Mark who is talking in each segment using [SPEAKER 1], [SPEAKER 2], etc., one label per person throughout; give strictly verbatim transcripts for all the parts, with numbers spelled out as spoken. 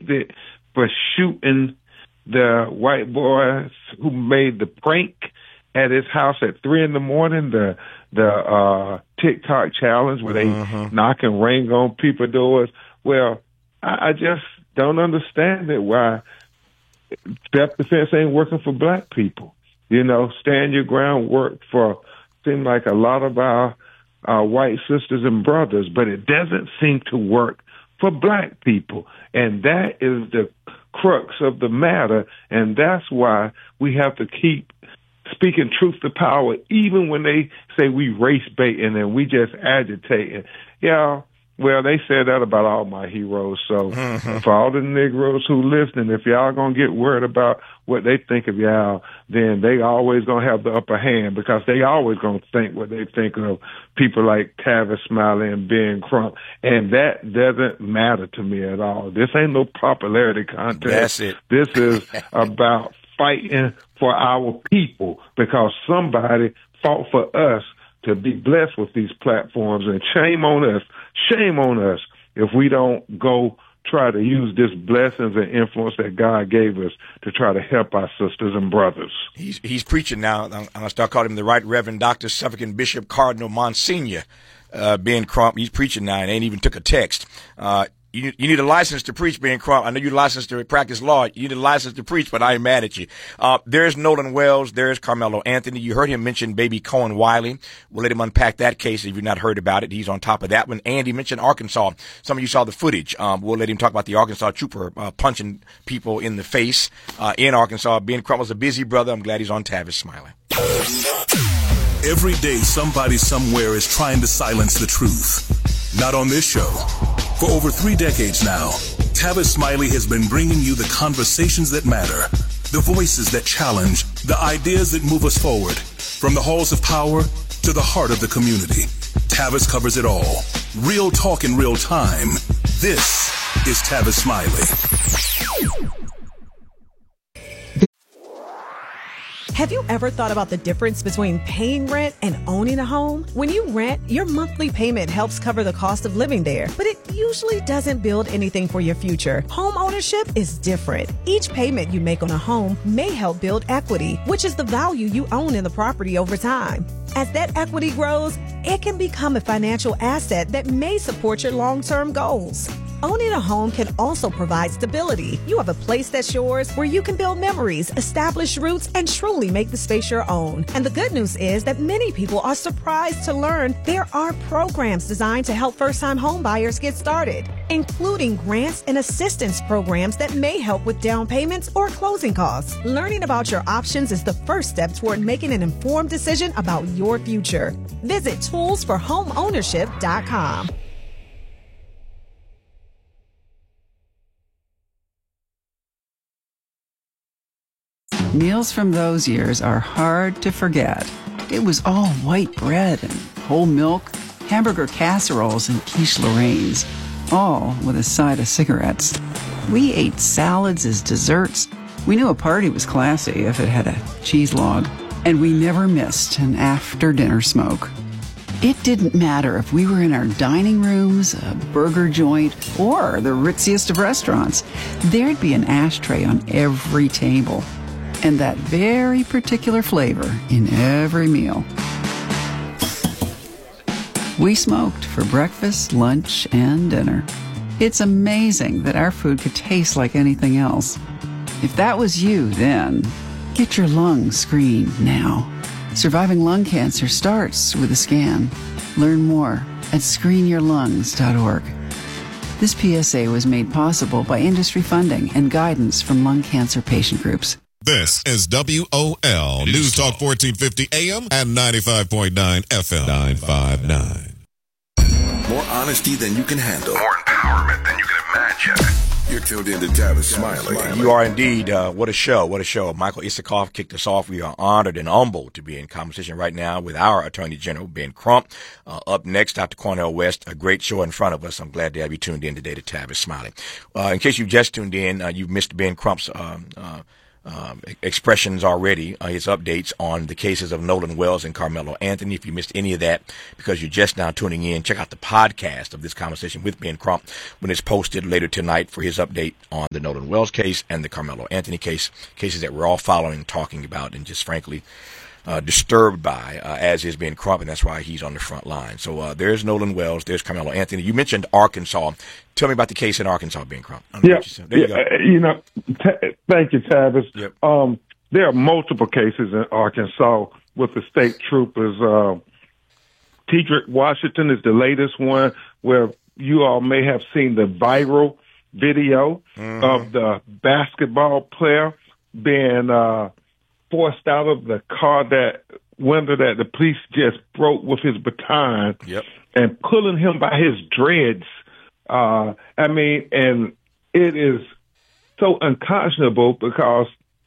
[SPEAKER 1] convicted for shooting the white boys who made the prank at his house at three in the morning, the the uh, TikTok challenge where they mm-hmm. knock and ring on people's doors. Well, I, I just don't understand it, why self-defense ain't working for black people. You know, stand your ground worked for, seem like a lot of our, our white sisters and brothers, but it doesn't seem to work for black people. And that is the crux of the matter, and that's why we have to keep speaking truth to power, even when they say we race baiting and we just agitating. Yeah, well, they said that about all my heroes. So mm-hmm. for all the Negroes who listening, if y'all gonna get worried about what they think of y'all, then they always gonna have the upper hand, because they always gonna think what they think of people like Tavis Smiley and Ben Crump, and that doesn't matter to me at all. This ain't no popularity contest.
[SPEAKER 2] That's it.
[SPEAKER 1] This is about fighting for our people, because somebody fought for us to be blessed with these platforms, and shame on us, shame on us if we don't go try to use this blessings and influence that God gave us to try to help our sisters and brothers.
[SPEAKER 2] He's he's preaching now. I'm going to start calling him the Right Reverend Doctor Suffolk Bishop Cardinal Monsignor uh, Ben Crump. He's preaching now and ain't even took a text. Uh, You, you need a license to preach, Ben Crump. I know you're licensed to practice law. You need a license to preach, but I ain't mad at you. Uh, there's Nolan Wells. There's Carmelo Anthony. You heard him mention baby Cohen Wiley. We'll let him unpack that case if you've not heard about it. He's on top of that one. And he mentioned Arkansas. Some of you saw the footage. Um, we'll let him talk about the Arkansas trooper uh, punching people in the face uh, in Arkansas. Ben Crump was a busy brother. I'm glad he's on Tavis Smiley.
[SPEAKER 3] Every day, somebody somewhere is trying to silence the truth. Not on this show. For over three decades now, Tavis Smiley has been bringing you the conversations that matter, the voices that challenge, the ideas that move us forward. From the halls of power to the heart of the community, Tavis covers it all. Real talk in real time. This is Tavis Smiley.
[SPEAKER 4] Have you ever thought about the difference between paying rent and owning a home? When you rent, your monthly payment helps cover the cost of living there, but it usually doesn't build anything for your future. Home ownership is different. Each payment you make on a home may help build equity, which is the value you own in the property over time. As that equity grows, it can become a financial asset that may support your long-term goals. Owning a home can also provide stability. You have a place that's yours where you can build memories, establish roots, and truly make the space your own. And the good news is that many people are surprised to learn there are programs designed to help first-time home buyers get started, including grants and assistance programs that may help with down payments or closing costs. Learning about your options is the first step toward making an informed decision about your future. Visit tools for home ownership dot com.
[SPEAKER 5] Meals from those years are hard to forget. It was all white bread and whole milk, hamburger casseroles and quiche Lorraine's, all with a side of cigarettes. We ate salads as desserts. We knew a party was classy if it had a cheese log, and we never missed an after-dinner smoke. It didn't matter if we were in our dining rooms, a burger joint, or the ritziest of restaurants. There'd be an ashtray on every table, and that very particular flavor in every meal. We smoked for breakfast, lunch, and dinner. It's amazing that our food could taste like anything else. If that was you then, get your lungs screened now. Surviving lung cancer starts with a scan. Learn more at screen your lungs dot org. This P S A was made possible by industry funding and guidance from lung cancer patient groups.
[SPEAKER 6] This is W O L News Talk fourteen fifty A M and ninety-five point nine F M. nine five nine.
[SPEAKER 3] More honesty than you can handle.
[SPEAKER 7] More empowerment than you can imagine.
[SPEAKER 3] You're tuned in to Tavis Smiley.
[SPEAKER 2] You are indeed. Uh, what a show. What a show. Michael Isikoff kicked us off. We are honored and humbled to be in conversation right now with our Attorney General, Ben Crump. Uh, up next, Doctor Cornel West. A great show in front of us. I'm glad to have you tuned in today to Tavis Smiley. Uh, in case you've just tuned in, uh, you've missed Ben Crump's um, uh, um, expressions already, uh, his updates on the cases of Nolan Wells and Carmelo Anthony. If you missed any of that because you're just now tuning in, check out the podcast of this conversation with Ben Crump when it's posted later tonight for his update on the Nolan Wells case and the Carmelo Anthony case, cases that we're all following, talking about, and just frankly uh, disturbed by, uh, as is Ben Crump, and that's why he's on the front line. So uh, there's Nolan Wells, there's Carmelo Anthony. You mentioned Arkansas. Tell me about the case in Arkansas, Ben Crump.
[SPEAKER 1] Yeah,
[SPEAKER 2] you,
[SPEAKER 1] there you, yeah, you know, t- thank you, Tavis.
[SPEAKER 2] Yep.
[SPEAKER 1] Um, there are multiple cases in Arkansas with the state troopers. Uh, Tedrick Washington is the latest one where you all may have seen the viral video mm-hmm. of the basketball player being uh, forced out of the car that window that the police just broke with his baton
[SPEAKER 2] yep.
[SPEAKER 1] and pulling him by his dreads. Uh, I mean, and it is so unconscionable because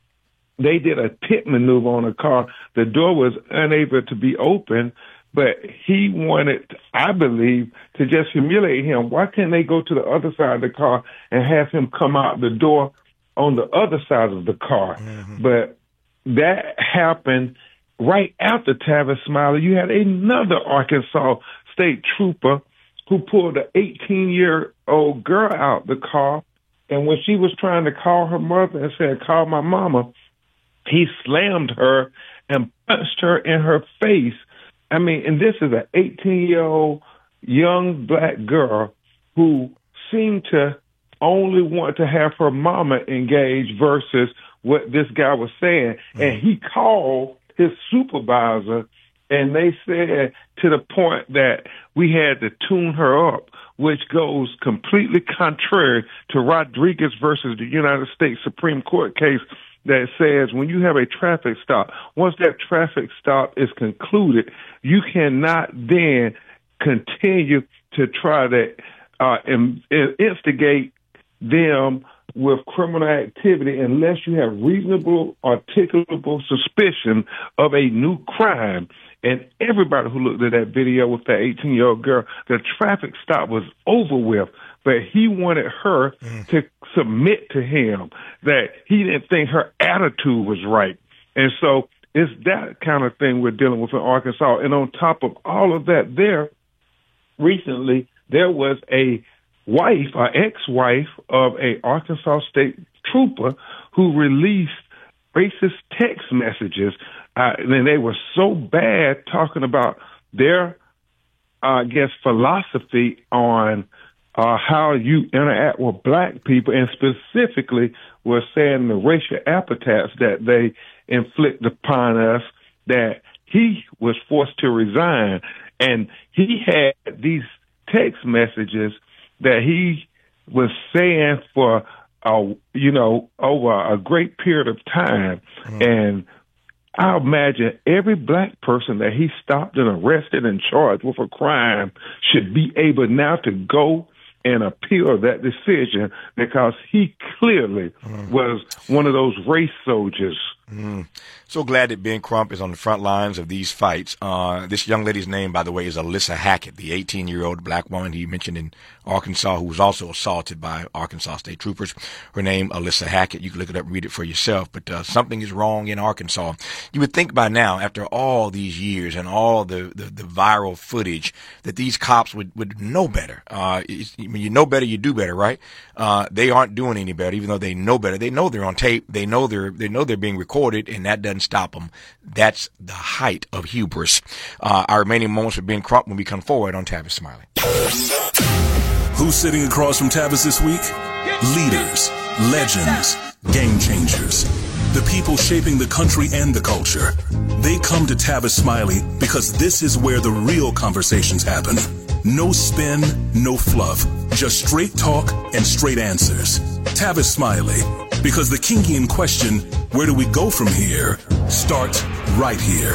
[SPEAKER 1] they did a tip maneuver on the car. The door was unable to be opened, but he wanted, I believe, to just humiliate him. Why can't they go to the other side of the car and have him come out the door on the other side of the car? Mm-hmm. But that happened right after Tavis Smiley. You had another Arkansas state trooper who pulled an eighteen-year-old girl out the car, and when she was trying to call her mother and said, call my mama, he slammed her and punched her in her face. I mean, and this is an eighteen-year-old young black girl who seemed to only want to have her mama engaged versus what this guy was saying. Mm-hmm. And he called his supervisor, and they said to the point that we had to tune her up, which goes completely contrary to Rodriguez versus the United States Supreme Court case that says when you have a traffic stop, once that traffic stop is concluded, you cannot then continue to try to uh, instigate them with criminal activity unless you have reasonable, articulable suspicion of a new crime. And everybody who looked at that video with that eighteen-year-old girl, the traffic stop was over with, but he wanted her mm. to submit to him, that he didn't think her attitude was right. And so it's that kind of thing we're dealing with in Arkansas. And on top of all of that, there, recently, there was a wife, or ex-wife of a Arkansas state trooper who released racist text messages. Uh, and they were so bad talking about their, uh, I guess, philosophy on uh, how you interact with black people, and specifically were saying the racial epithets that they inflict upon us, that he was forced to resign. And he had these text messages that he was saying for, uh, you know, over a great period of time. Mm-hmm. And I imagine every black person that he stopped and arrested and charged with a crime should be able now to go and appeal that decision, because he clearly mm. was one of those race soldiers.
[SPEAKER 2] Mm. So glad that Ben Crump is on the front lines of these fights. Uh, this young lady's name, by the way, is Alyssa Hackett, the eighteen-year-old black woman he mentioned in Arkansas who was also assaulted by Arkansas state troopers. Her name, Alyssa Hackett. You can look it up and read it for yourself. But uh, something is wrong in Arkansas. You would think by now, after all these years and all the, the, the viral footage, that these cops would, would know better. Uh, when you know better, you do better, right? Uh, they aren't doing any better, even though they know better. They know they're on tape. They know they're they know they're being recorded, and that doesn't stop them. That's the height of hubris. Uh, our remaining moments with Ben Crump when we come forward on Tavis Smiley.
[SPEAKER 3] Who's sitting across from Tavis this week? Leaders, legends, game changers. The people shaping the country and the culture. They come to Tavis Smiley because this is where the real conversations happen. No spin, no fluff. Just straight talk and straight answers. Tavis Smiley. Because the Kingian question, where do we go from here, starts right here.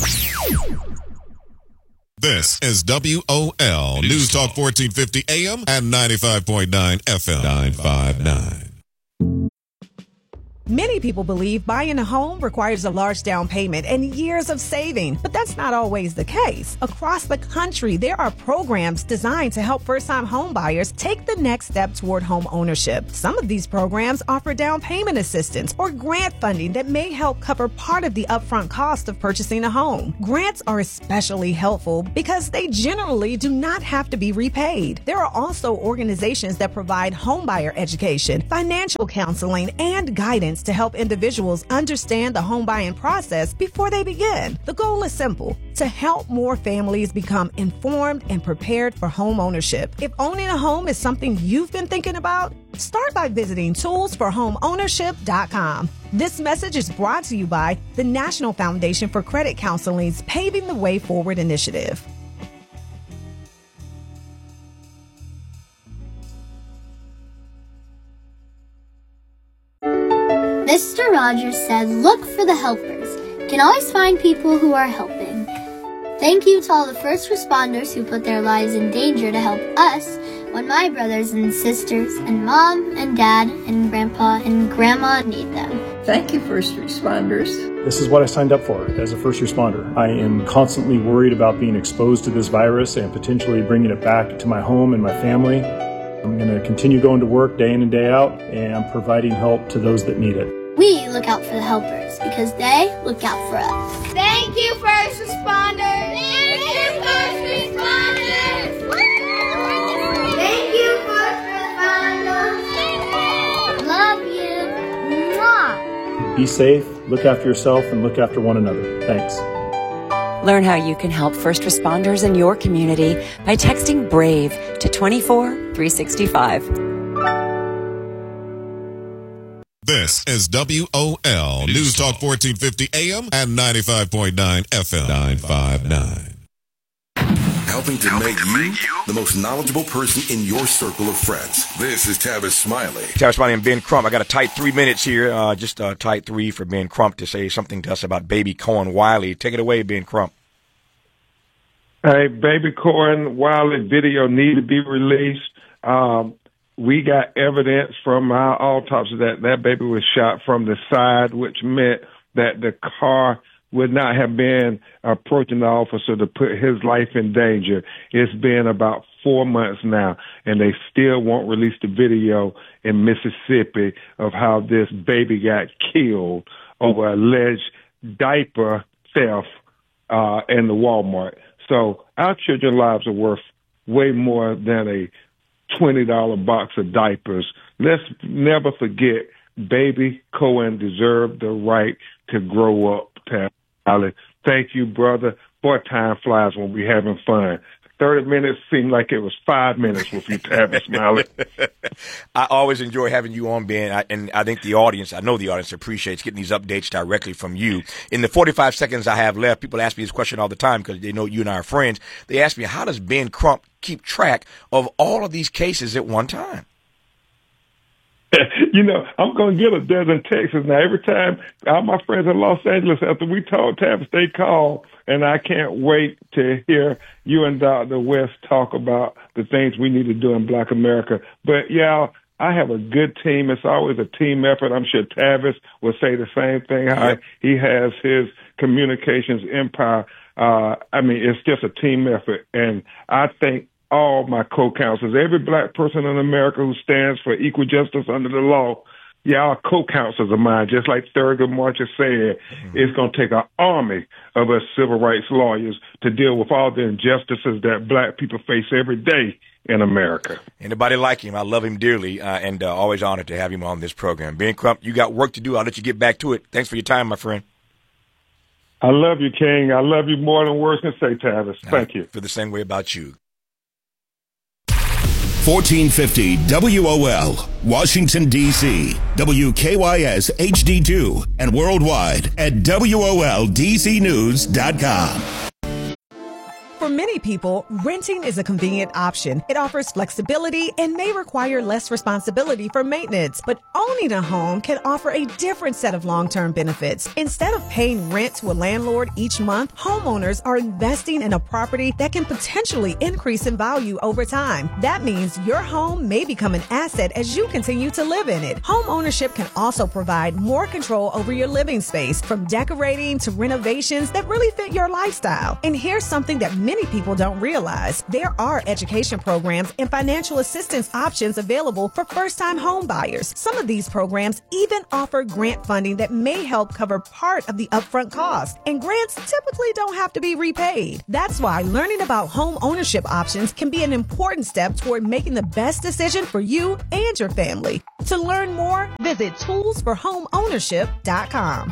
[SPEAKER 6] This is W O L News Talk fourteen fifty A M and ninety-five point nine F M. nine five nine.
[SPEAKER 4] Many people believe buying a home requires a large down payment and years of saving, but that's not always the case. Across the country, there are programs designed to help first-time home buyers take the next step toward home ownership. Some of these programs offer down payment assistance or grant funding that may help cover part of the upfront cost of purchasing a home. Grants are especially helpful because they generally do not have to be repaid. There are also organizations that provide homebuyer education, financial counseling, and guidance to help individuals understand the home buying process before they begin. The goal is simple: to help more families become informed and prepared for home ownership. If owning a home is something you've been thinking about, start by visiting tools for home ownership dot com. This message is brought to you by the National Foundation for Credit Counseling's Paving the Way Forward initiative.
[SPEAKER 8] Mister Rogers said, look for the helpers. You can always find people who are helping. Thank you to all the first responders who put their lives in danger to help us when my brothers and sisters and mom and dad and grandpa and grandma need them.
[SPEAKER 9] Thank you, first responders.
[SPEAKER 10] This is what I signed up for as a first responder. I am constantly worried about being exposed to this virus and potentially bringing it back to my home and my family. I'm going to continue going to work day in and day out and providing help to those that need it.
[SPEAKER 8] We look out for the helpers because they look out for us. Thank you, first responders. Thank you, first responders. Thank you, first responders. Love you. Mwah.
[SPEAKER 10] Be safe, look after yourself, and look after one another. Thanks.
[SPEAKER 11] Learn how you can help first responders in your community by texting BRAVE to twenty-four three sixty-five.
[SPEAKER 6] This is W O L News Talk fourteen fifty A M and ninety-five point nine F M. nine five nine.
[SPEAKER 3] Helping to, Helping make, to you make you the most knowledgeable person in your circle of friends. This is Tavis Smiley.
[SPEAKER 2] Tavis Smiley and Ben Crump. I got a tight three minutes here, uh, just a tight three for Ben Crump to say something to us about baby Cohen Wiley. Take it away, Ben Crump.
[SPEAKER 1] Hey, baby Cohen Wiley video need to be released. Um, we got evidence from our autopsy that that baby was shot from the side, which meant that the car would not have been approaching the officer to put his life in danger. It's been about four months now, and they still won't release the video in Mississippi of how this baby got killed over alleged diaper theft uh, in the Walmart. So our children's lives are worth way more than a twenty dollar box of diapers. Let's never forget baby Cohen deserved the right to grow up. Thank you, brother. Boy, time flies when we're having fun. thirty minutes seemed like it was five minutes with you, Tavis Smiley.
[SPEAKER 2] I always enjoy having you on, Ben, I, and I think the audience, I know the audience appreciates getting these updates directly from you. In the forty-five seconds I have left, people ask me this question all the time because they know you and I are friends. They ask me, how does Ben Crump keep track of all of these cases at one time?
[SPEAKER 1] You know, I'm going to get a dozen texts now. Every time all my friends in Los Angeles, after we told Tavis, they call, and I can't wait to hear you and Doctor West talk about the things we need to do in Black America. But, yeah, I have a good team. It's always a team effort. I'm sure Tavis will say the same thing, how yep. he has his communications empire. Uh, I mean, it's just a team effort, and I think all my co-counsels, every black person in America who stands for equal justice under the law, y'all co-counsels of mine, just like Thurgood Marshall said, mm-hmm. it's going to take an army of us civil rights lawyers to deal with all the injustices that black people face every day in America.
[SPEAKER 2] Anybody like him, I love him dearly, uh, and uh, always honored to have him on this program. Ben Crump, you got work to do. I'll let you get back to it. Thanks for your time, my friend.
[SPEAKER 1] I love you, King. I love you more than words can say, Tavis. Thank you.
[SPEAKER 2] I feel the same way about you.
[SPEAKER 3] fourteen fifty W O L, Washington, D C, W K Y S H D two, and worldwide at W O L D C news dot com.
[SPEAKER 4] For many people, renting is a convenient option. It offers flexibility and may require less responsibility for maintenance. But owning a home can offer a different set of long-term benefits. Instead of paying rent to a landlord each month, homeowners are investing in a property that can potentially increase in value over time. That means your home may become an asset as you continue to live in it. Home ownership can also provide more control over your living space, from decorating to renovations that really fit your lifestyle. And here's something that many people don't realize. There are education programs and financial assistance options available for first-time home buyers. Some of these programs even offer grant funding that may help cover part of the upfront cost. And grants typically don't have to be repaid. That's why learning about home ownership options can be an important step toward making the best decision for you and your family. To learn more, visit tools for home ownership dot com.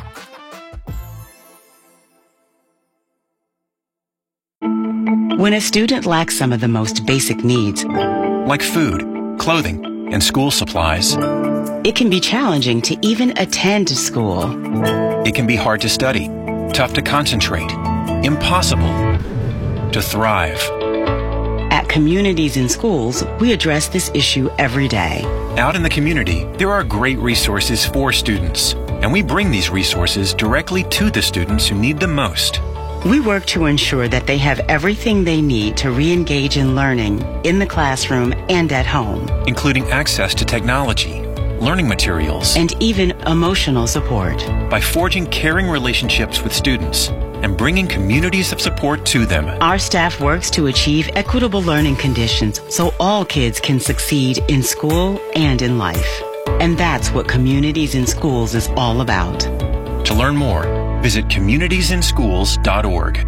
[SPEAKER 12] When a student lacks some of the most basic needs,
[SPEAKER 13] like food, clothing, and school supplies,
[SPEAKER 12] it can be challenging to even attend school.
[SPEAKER 13] It can be hard to study, tough to concentrate, impossible to thrive.
[SPEAKER 12] At Communities in Schools, we address this issue every day.
[SPEAKER 13] Out in the community, there are great resources for students, and we bring these resources directly to the students who need them most.
[SPEAKER 12] We work to ensure that they have everything they need to re-engage in learning in the classroom and at home,
[SPEAKER 13] including access to technology, learning materials,
[SPEAKER 12] and even emotional support.
[SPEAKER 13] By forging caring relationships with students and bringing communities of support to them,
[SPEAKER 12] our staff works to achieve equitable learning conditions so all kids can succeed in school and in life. And that's what Communities in Schools is all about.
[SPEAKER 13] To learn more, visit communities in schools dot org.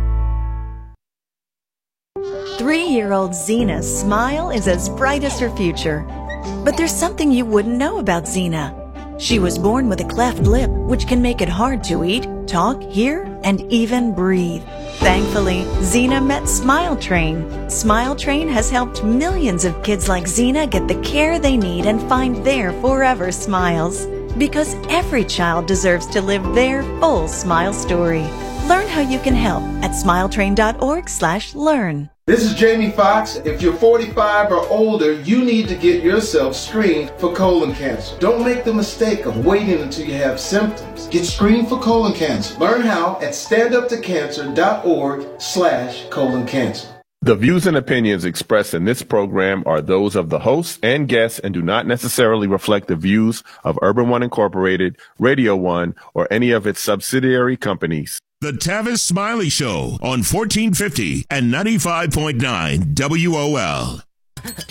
[SPEAKER 14] Three-year-old Zena's smile is as bright as her future. But there's something you wouldn't know about Zena. She was born with a cleft lip, which can make it hard to eat, talk, hear, and even breathe. Thankfully, Zena met Smile Train. Smile Train has helped millions of kids like Zena get the care they need and find their forever smiles. Because every child deserves to live their full smile story. Learn how you can help at smile train dot org slash learn.
[SPEAKER 15] This is Jamie Foxx. If you're forty-five or older, you need to get yourself screened for colon cancer. Don't make the mistake of waiting until you have symptoms. Get screened for colon cancer. Learn how at stand up to cancer dot org slash colon cancer.
[SPEAKER 16] The views and opinions expressed in this program are those of the hosts and guests and do not necessarily reflect the views of Urban One Incorporated, Radio One, or any of its subsidiary companies.
[SPEAKER 17] The Tavis Smiley Show on fourteen fifty and ninety-five point nine W O L.